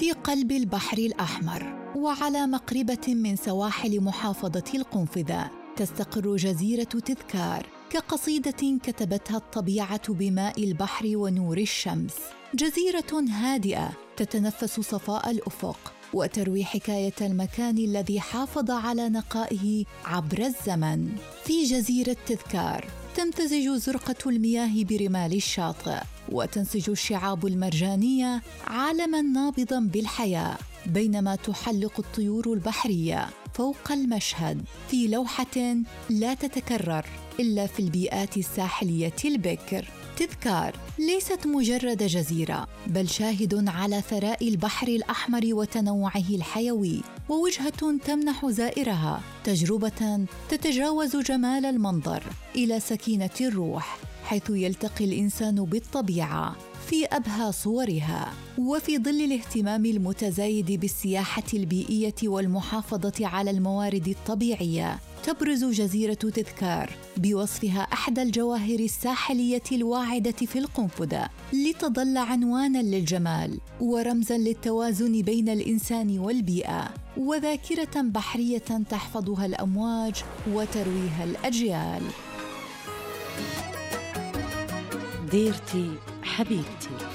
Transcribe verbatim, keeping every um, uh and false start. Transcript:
في قلب البحر الأحمر وعلى مقربة من سواحل محافظة القنفذة تستقر جزيرة تذكار كقصيدة كتبتها الطبيعة بماء البحر ونور الشمس. جزيرة هادئة تتنفس صفاء الأفق وتروي حكاية المكان الذي حافظ على نقائه عبر الزمن. في جزيرة تذكار تمتزج زرقة المياه برمال الشاطئ، وتنسج الشعاب المرجانية عالماً نابضاً بالحياة، بينما تحلق الطيور البحرية فوق المشهد في لوحة لا تتكرر إلا في البيئات الساحلية البكر. تذكار ليست مجرد جزيرة، بل شاهد على ثراء البحر الأحمر وتنوعه الحيوي، ووجهة تمنح زائرها تجربة تتجاوز جمال المنظر إلى سكينة الروح، حيث يلتقي الإنسان بالطبيعة في أبهى صورها. وفي ظل الاهتمام المتزايد بالسياحة البيئية والمحافظة على الموارد الطبيعية، تبرز جزيرة تذكار بوصفها أحدى الجواهر الساحلية الواعدة في القنفذة، لتظل عنواناً للجمال ورمزاً للتوازن بين الإنسان والبيئة، وذاكرة بحرية تحفظها الأمواج وترويها الأجيال. ديرتي حبيبتي.